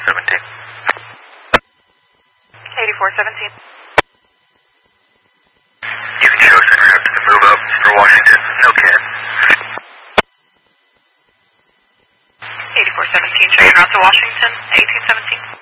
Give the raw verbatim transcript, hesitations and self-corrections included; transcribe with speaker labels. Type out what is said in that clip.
Speaker 1: seventeen.
Speaker 2: eighty-four seventeen.
Speaker 1: You can show center have to move up for Washington. No can.
Speaker 2: eighty-four seventeen, show you route to Washington, eighteen seventeen.